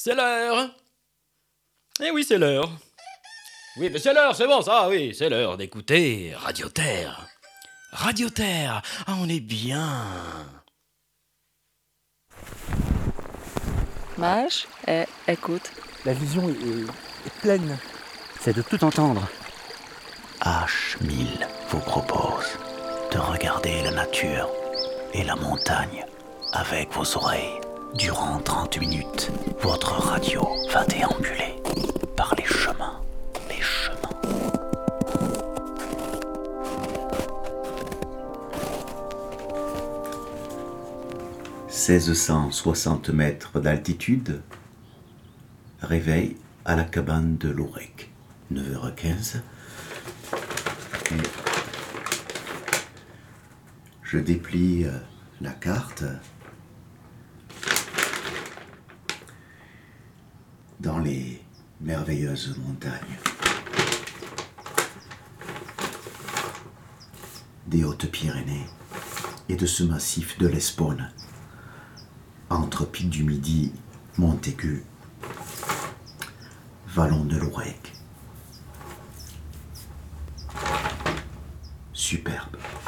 C'est l'heure. Eh oui, c'est l'heure. Oui, mais c'est l'heure, c'est bon ça, oui, c'est l'heure d'écouter Radio Terre. Radio Terre, ah, on est bien. Mage, écoute. La vision est pleine. C'est de tout entendre. H1000 vous propose de regarder la nature et la montagne avec vos oreilles. Durant 30 minutes, votre radio va déambuler par les chemins. 1660 mètres d'altitude, réveil à la cabane de Lourec, 9h15. Et je déplie la carte dans les merveilleuses montagnes des Hautes-Pyrénées et de ce massif de l'Espaune, entre Pic du Midi, Montaigu, Vallon de l'Ourec. Superbe.